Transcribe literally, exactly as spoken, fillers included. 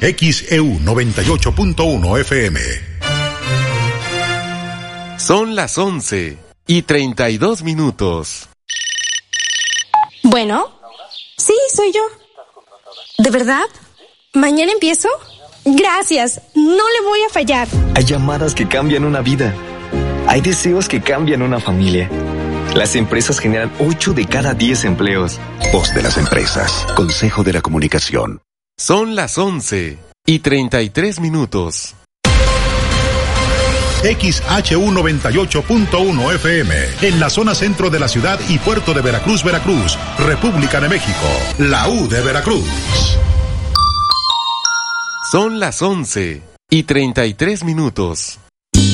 X E U noventa y ocho punto uno F M. Son las once y treinta y dos minutos. Bueno, sí, soy yo. ¿De verdad? ¿Mañana empiezo? Gracias, no le voy a fallar. Hay llamadas que cambian una vida. Hay deseos que cambian una familia. Las empresas generan ocho de cada diez empleos. Voz de las empresas. Consejo de la Comunicación. Son las once y treinta y tres minutos. X H U noventa y ocho punto uno F M, en la zona centro de la ciudad y puerto de Veracruz, Veracruz, República de México, la U de Veracruz. Son las once y treinta y tres minutos.